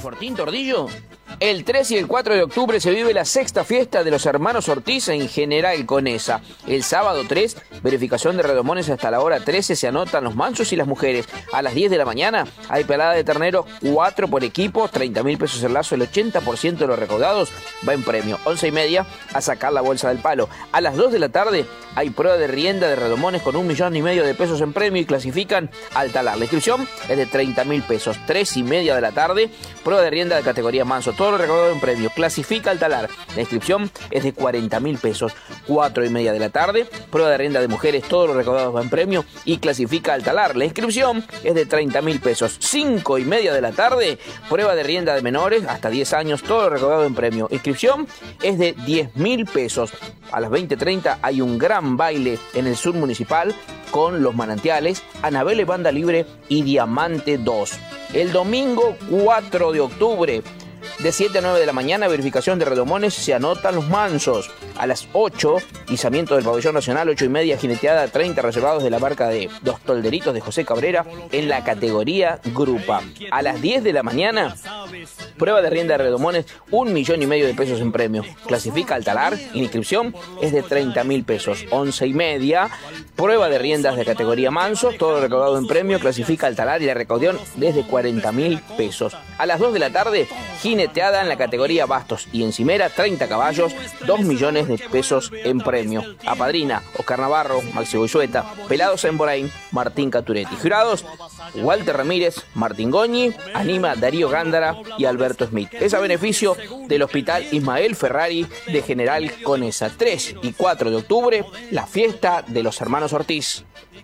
Fortín Tordillo. El 3 y el 4 de octubre se vive la sexta fiesta de los hermanos Ortiz en General Conesa. El sábado 3, verificación de redomones hasta la hora 13, se anotan los mansos y las mujeres. A las 10 de la mañana hay pelada de terneros, 4 por equipo, 30.000 pesos el lazo, el 80% de los recaudados va en premio. 11:30 a sacar la bolsa del palo. A las 2 de la tarde hay prueba de rienda de redomones con 1,5 millones de pesos en premio y clasifican al talar. La inscripción es de 30.000 pesos. 3:30 de la tarde, prueba de rienda de categoría manso. Todo lo recaudado en premio clasifica al talar. La inscripción es de 40.000 pesos. 4:30 de la tarde, prueba de rienda de mujeres. Todo lo recaudado va en premio y clasifica al talar. La inscripción es de 30.000 pesos. 5:30 de la tarde, prueba de rienda de menores hasta 10 años. Todo lo recaudado en premio. Inscripción es de 10.000 pesos. A las 20:30 hay un gran baile en el sur municipal con Los Manantiales, Anabel Banda Libre y Diamante 2. El domingo 4 de octubre, de 7 a 9 de la mañana, verificación de redomones, se anotan los mansos. A las 8, izamiento del pabellón nacional, 8:30, jineteada, 30 reservados de la marca de Los Tolderitos de José Cabrera en la categoría grupa. A las 10 de la mañana, prueba de rienda de redomones, 1,5 millones de pesos en premio. Clasifica al talar, inscripción es de 30.000 pesos. 11:30, prueba de riendas de categoría manso, todo recaudado en premio, clasifica al talar y la recaudación desde 40.000 pesos. A las 2 de la tarde, jineteada en la categoría bastos y encimera, 30 caballos, 2 millones de pesos en premio. Apadrina Oscar Navarro, Maxi Boyzueta, pelados en Boraín, Martín Caturetti. Jurados, Walter Ramírez, Martín Goñi, anima Darío Gándara y Alberto Smith. Es a beneficio del Hospital Ismael Ferrari de General Conesa. 3 y 4 de octubre, la fiesta de los hermanos Ortiz.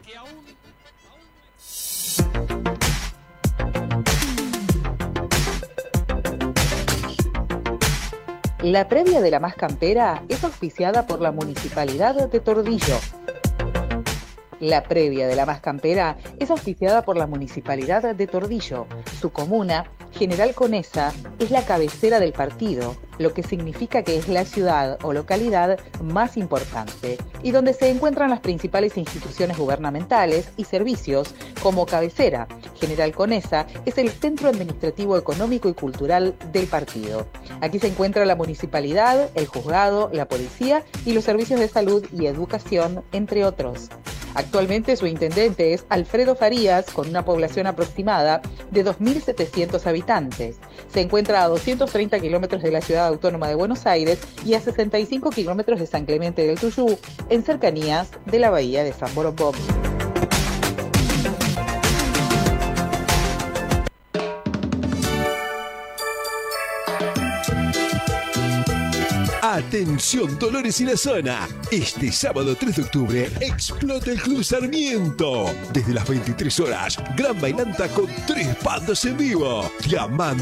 La previa de la Más Campera es auspiciada por la Municipalidad de Tordillo. La previa de la Más Campera es auspiciada por la Municipalidad de Tordillo. Su comuna, General Conesa, es la cabecera del partido, lo que significa que es la ciudad o localidad más importante y donde se encuentran las principales instituciones gubernamentales y servicios. Como cabecera, General Conesa es el centro administrativo, económico y cultural del partido. Aquí se encuentra la municipalidad, el juzgado, la policía y los servicios de salud y educación, entre otros. Actualmente su intendente es Alfredo Farías, con una población aproximada de 2.700 habitantes. Se encuentra a 230 kilómetros de la ciudad autónoma de Buenos Aires y a 65 kilómetros de San Clemente del Tuyú, en cercanías de la bahía de San Borondón. Atención Dolores y la zona. Este sábado 3 de octubre explota el Club Sarmiento. Desde las 23 horas, gran bailanta con 3 bandas en vivo. Diamante.